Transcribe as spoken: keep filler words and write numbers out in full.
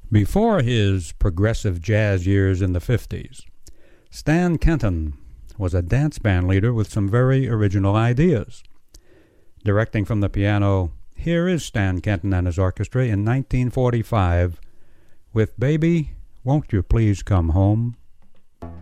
Before his progressive jazz years in the fifties, Stan Kenton was a dance band leader with some very original ideas. Directing from the piano, here is Stan Kenton and his orchestra in nineteen forty-five with Baby, Won't You Please Come Home?